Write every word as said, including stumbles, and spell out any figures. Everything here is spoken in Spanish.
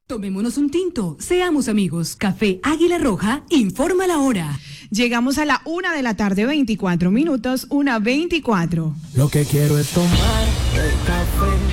Tomémonos un tinto, seamos amigos. Café Águila Roja, informa la hora. Llegamos a la una de la tarde, veinticuatro minutos, una veinticuatro. Lo que quiero es tomar el café